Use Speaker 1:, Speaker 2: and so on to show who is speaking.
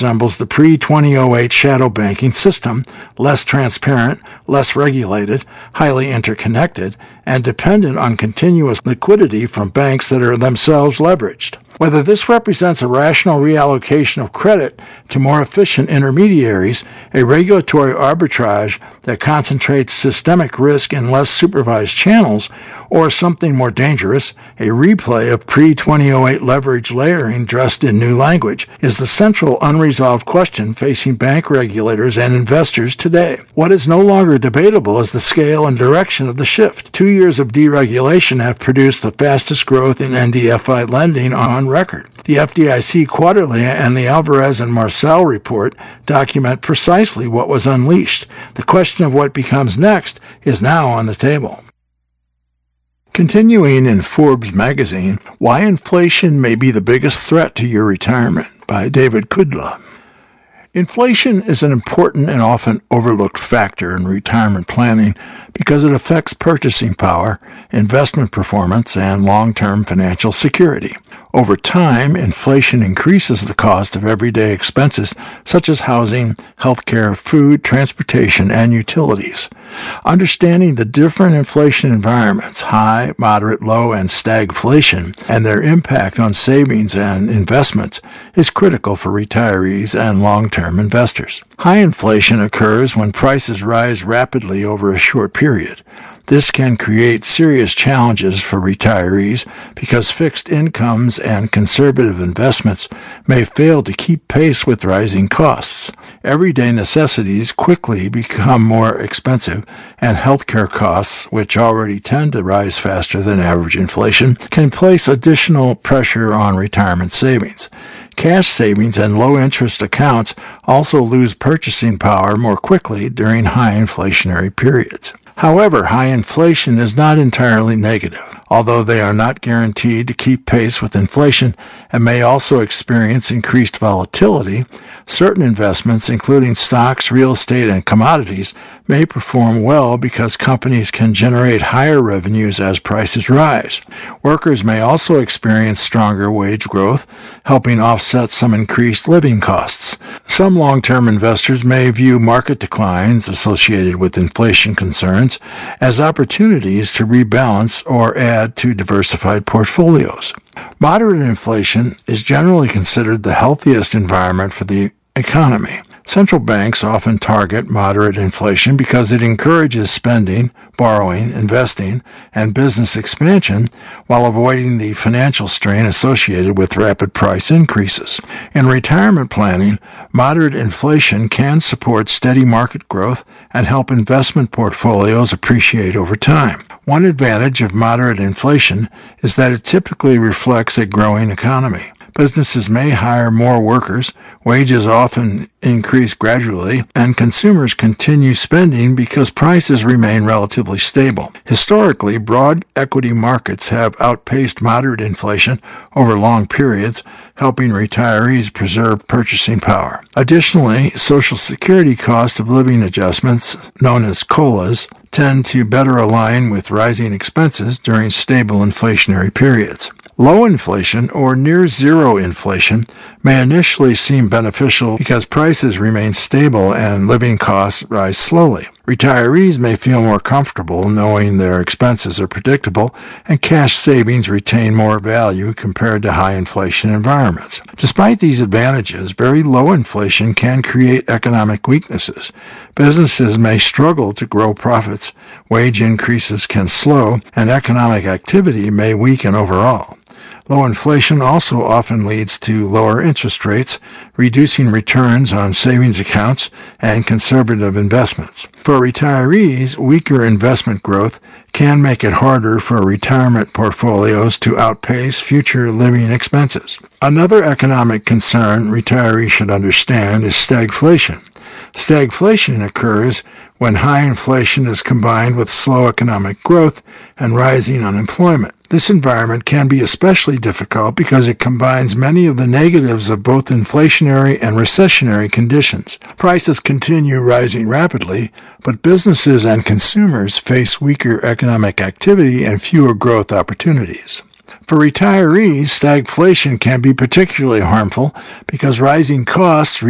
Speaker 1: resembles the pre-2008 shadow banking system, less transparent, less regulated, highly interconnected, and dependent on continuous liquidity from banks that are themselves leveraged. Whether this represents a rational reallocation of credit to more efficient intermediaries, a regulatory arbitrage that concentrates systemic risk in less supervised channels, or something more dangerous, a replay of pre-2008 leverage layering dressed in new language, is the central unresolved question facing bank regulators and investors today. What is no longer debatable is the scale and direction of the shift. 2 years of deregulation have produced the fastest growth in NDFI lending on record. The FDIC quarterly and the Alvarez and Marcel report document precisely what was unleashed. The question of what becomes next is now on the table. Continuing in Forbes magazine, Why Inflation May Be the Biggest Threat to Your Retirement by David Kudla. Inflation is an important and often overlooked factor in retirement planning because it affects purchasing power, investment performance, and long-term financial security. Over time, inflation increases the cost of everyday expenses such as housing, healthcare, food, transportation, and utilities. Understanding the different inflation environments, high, moderate, low, and stagflation, and their impact on savings and investments is critical for retirees and long-term investors. High inflation occurs when prices rise rapidly over a short period. This can create serious challenges for retirees because fixed incomes and conservative investments may fail to keep pace with rising costs. Everyday necessities quickly become more expensive, and healthcare costs, which already tend to rise faster than average inflation, can place additional pressure on retirement savings. Cash savings and low-interest accounts also lose purchasing power more quickly during high inflationary periods. However, high inflation is not entirely negative. Although they are not guaranteed to keep pace with inflation and may also experience increased volatility, certain investments, including stocks, real estate, and commodities, may perform well because companies can generate higher revenues as prices rise. Workers may also experience stronger wage growth, helping offset some increased living costs. Some long-term investors may view market declines associated with inflation concerns as opportunities to rebalance or add to diversified portfolios. Moderate inflation is generally considered the healthiest environment for the economy. Central banks often target moderate inflation because it encourages spending, borrowing, investing, and business expansion while avoiding the financial strain associated with rapid price increases. In retirement planning, moderate inflation can support steady market growth and help investment portfolios appreciate over time. One advantage of moderate inflation is that it typically reflects a growing economy. Businesses may hire more workers, wages often increase gradually, and consumers continue spending because prices remain relatively stable. Historically, broad equity markets have outpaced moderate inflation over long periods, helping retirees preserve purchasing power. Additionally, Social Security cost of living adjustments, known as COLAs, tend to better align with rising expenses during stable inflationary periods. Low inflation or near zero inflation may initially seem beneficial because prices remain stable and living costs rise slowly. Retirees may feel more comfortable knowing their expenses are predictable and cash savings retain more value compared to high inflation environments. Despite these advantages, very low inflation can create economic weaknesses. Businesses may struggle to grow profits, wage increases can slow, and economic activity may weaken overall. Low inflation also often leads to lower interest rates, reducing returns on savings accounts and conservative investments. For retirees, weaker investment growth can make it harder for retirement portfolios to outpace future living expenses. Another economic concern retirees should understand is stagflation. Stagflation occurs when high inflation is combined with slow economic growth and rising unemployment. This environment can be especially difficult because it combines many of the negatives of both inflationary and recessionary conditions. Prices continue rising rapidly, but businesses and consumers face weaker economic activity and fewer growth opportunities. For retirees, stagflation can be particularly harmful because rising costs